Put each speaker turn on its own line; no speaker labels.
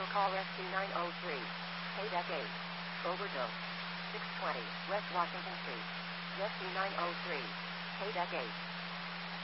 Vehicle call Rescue 903. Paydeck 8. Overdose. 620 West Washington Street. Rescue 903. Paydeck 8.